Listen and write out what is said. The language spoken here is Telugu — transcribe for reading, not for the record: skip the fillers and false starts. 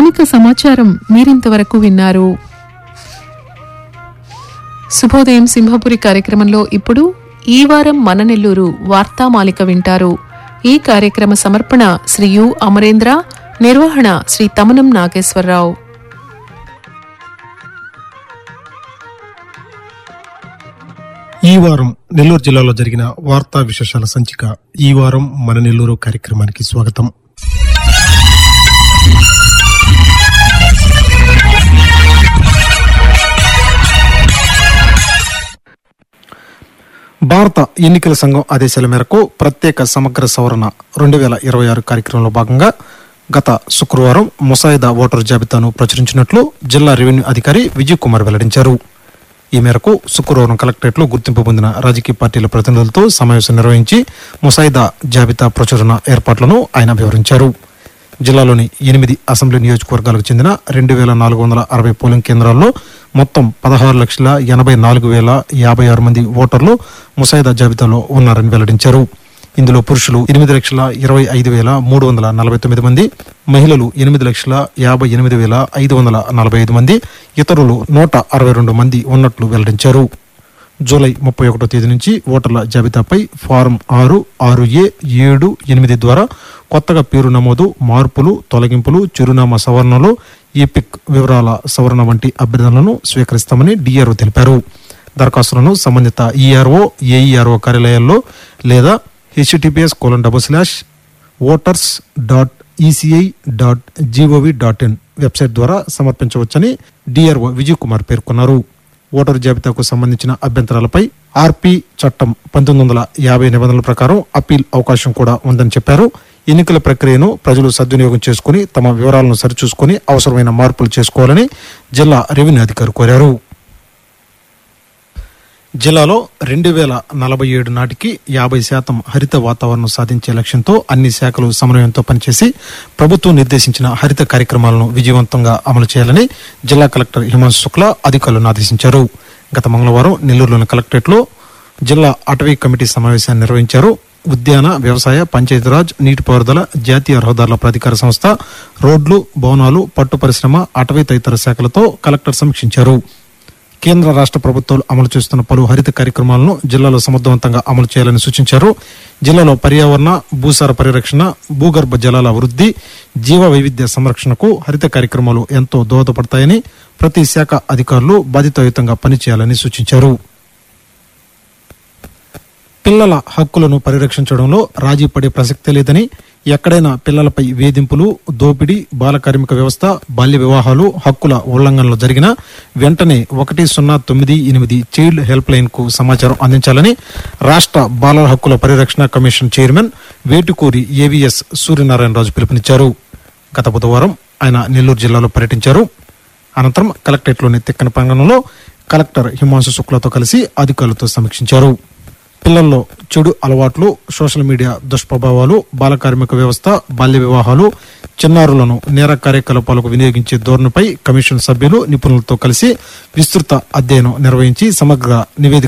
స్థానిక సమాచారం మీరింతవరకు విన్నారు. శుభోదయం సింహపురి కార్యక్రమంలో ఇప్పుడు ఈ వారం మన నెల్లూరు వార్తామాలిక వింటారు. ఈ కార్యక్రమ సమర్పణ శ్రీ యు అమరేంద్ర, నిర్వహణ శ్రీ తమనం నాగేశ్వరరావు. ఈ వారం నెల్లూరు జిల్లాలో జరిగిన వార్తా విశేషాల సంచిక ఈ వారం మన నెల్లూరు కార్యక్రమానికి స్వాగతం. భారత ఎన్నికల సంఘం ఆదేశాల మేరకు ప్రత్యేక సమగ్ర సవరణ 2026 కార్యక్రమంలో భాగంగా గత శుక్రవారం ముసాయిదా ఓటరు జాబితాను ప్రచురించినట్లు జిల్లా రెవెన్యూ అధికారి విజయ్ కుమార్ వెల్లడించారు. ఈ మేరకు శుక్రవారం కలెక్టరేట్లో గుర్తింపు పొందిన రాజకీయ పార్టీల ప్రతినిధులతో సమావేశం నిర్వహించి ముసాయిదా జాబితా ప్రచురణ ఏర్పాట్లను ఆయన వివరించారు. జిల్లాలోని 8 అసెంబ్లీ నియోజకవర్గాలకు చెందిన 2460 పోలింగ్ కేంద్రాల్లో మొత్తం 16,84,056 మంది ఓటర్లు ముసాయిదా జాబితాలో ఉన్నారని వెల్లడించారు. ఇందులో పురుషులు 8,25,349 మంది, మహిళలు 8,58,545 మంది, ఇతరులు 162 మంది ఉన్నట్లు వెల్లడించారు. జూలై 31వ తేదీ నుంచి ఓటర్ల జాబితాపై ఫారం 6, 6A, 7, 8 ద్వారా కొత్తగా పేరు నమోదు, మార్పులు, తొలగింపులు, చిరునామా సవరణలు, ఈపిక్ వివరాల సవరణ వంటి అభ్యర్థనలను స్వీకరిస్తామని డిఆర్ఓ తెలిపారు. దరఖాస్తులను సంబంధిత ఈఆర్ఓ, ఏఈఆర్ఓ కార్యాలయాల్లో లేదా https://voters.eci.gov.in వెబ్సైట్ ద్వారా సమర్పించవచ్చని డిఆర్ఓ విజయ్ కుమార్ పేర్కొన్నారు. ఓటరు జాబితాకు సంబంధించిన అభ్యంతరాలపై ఆర్పి చట్టం 1950 నిబంధనల ప్రకారం అప్పీల్ అవకాశం కూడా ఉందని చెప్పారు. ఎన్నికల ప్రక్రియను ప్రజలు సద్వినియోగం చేసుకుని తమ వివరాలను సరిచూసుకుని అవసరమైన మార్పులు చేసుకోవాలని జిల్లా రెవెన్యూ అధికారి కోరారు. జిల్లాలో 2047 నాటికి 50% హరిత వాతావరణం సాధించే లక్ష్యంతో అన్ని శాఖలు సమన్వయంతో పనిచేసి ప్రభుత్వం నిర్దేశించిన హరిత కార్యక్రమాలను విజయవంతంగా అమలు చేయాలని జిల్లా కలెక్టర్ హిమాంశు శుక్లా అధికారులను ఆదేశించారు. గత మంగళవారం నెల్లూరులోని కలెక్టరేట్లో జిల్లా అటవీ కమిటీ సమావేశాన్ని నిర్వహించారు. ఉద్యాన, వ్యవసాయ, పంచాయతీరాజ్, నీటిపారుదల, జాతీయ రహదారుల ప్రాధికార సంస్థ, రోడ్లు, భవనాలు, పట్టు పరిశ్రమ, అటవీ తదితర శాఖలతో కలెక్టర్ సమీక్షించారు. కేంద్ర రాష్ట్ర ప్రభుత్వాలు అమలు చేస్తున్న పలు హరిత కార్యక్రమాలను జిల్లాలో సమర్థవంతంగా అమలు చేయాలని సూచించారు. జిల్లాలో పర్యావరణ, భూసార పరిరక్షణ, భూగర్భ జలాల వృద్ధి, జీవ వైవిధ్య సంరక్షణకు హరిత కార్యక్రమాలు ఎంతో దోహదపడతాయని ప్రతి శాఖ అధికారులు బాధ్యతాయుతంగా పనిచేయాలని సూచించారు. పిల్లల హక్కులను పరిరక్షించడంలో రాజీ పడే ప్రసక్తే లేదని, ఎక్కడైనా పిల్లలపై వేధింపులు, దోపిడీ, బాల కార్మిక వ్యవస్థ, బాల్య వివాహాలు, హక్కుల ఉల్లంఘనలు జరిగినా వెంటనే 1098 చైల్డ్ హెల్ప్ లైన్ కు సమాచారం అందించాలని రాష్ట్ర బాలల హక్కుల పరిరక్షణ commission chairman Vetukuri AVS Suryanarayana Raju పిలుపునిచ్చారు. గత బుధవారం ఆయన నెల్లూరు జిల్లాలో పర్యటించారు. అనంతరం కలెక్టరేట్లోని తిక్కన ప్రాంగణంలో కలెక్టర్ హిమాంశు శుక్లాతో కలిసి అధికారులతో సమీక్షించారు. పిల్లల్లో చెడు అలవాట్లు, సోషల్ మీడియా దుష్ప్రభావాలు, బాల కార్మిక వ్యవస్థ, బాల్య వివాహాలు, చిన్నారులను నేర కార్యకలాపాలకు వినియోగించే ధోరణిపై కమిషన్ సభ్యులు నిపుణులతో కలిసి విస్తృత అధ్యయనం నిర్వహించి సమగ్ర నివేదిక